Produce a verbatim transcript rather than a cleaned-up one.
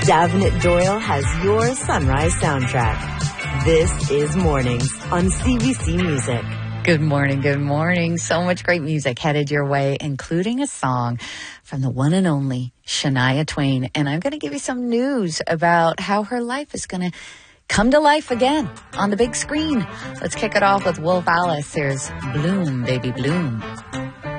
Davenant Doyle has your sunrise soundtrack. This is Mornings on C B C Music. Good morning, good morning. So much great music headed your way, including a song from the one and only Shania Twain. And I'm going to give you some news about how her life is going to come to life again on the big screen. Let's kick it off with Wolf Alice. Here's Bloom, Baby Bloom.